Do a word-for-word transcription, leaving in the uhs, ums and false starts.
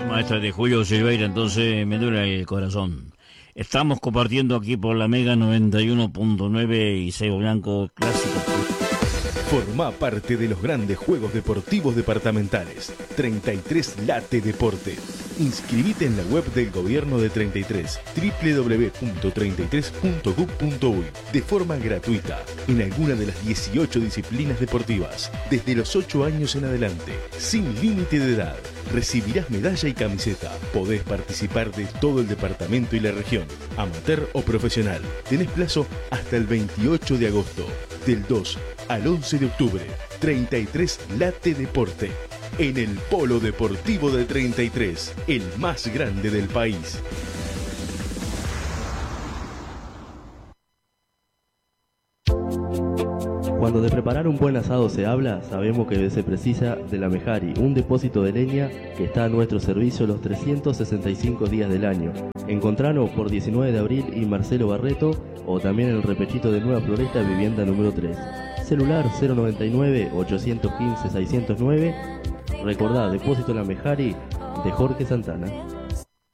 Maestra de Julio Silveira, entonces me duele el corazón. Estamos compartiendo aquí por la Mega noventa y uno punto nueve y Cebo Blanco Clásico. Forma parte de los grandes juegos deportivos departamentales. treinta y tres Late Deporte. Inscribite en la web del Gobierno de treinta y tres, doble u doble u doble u punto treinta y tres punto gov punto uy, de forma gratuita, en alguna de las dieciocho disciplinas deportivas, desde los ocho años en adelante, sin límite de edad. Recibirás medalla y camiseta. Podés participar de todo el departamento y la región, amateur o profesional. Tenés plazo hasta el veintiocho de agosto, del dos al once de octubre. treinta y tres Late Deporte, en el Polo Deportivo de treinta y tres, el más grande del país. Cuando de preparar un buen asado se habla, sabemos que se precisa de La Mejari, un depósito de leña que está a nuestro servicio los trescientos sesenta y cinco días del año. Encontranos por diecinueve de abril y Marcelo Barreto, o también en el repechito de Nueva Floresta, vivienda número tres. Celular cero noventa y nueve, ochocientos quince, seiscientos nueve. Recordá, depósito La Mejari de Jorge Santana.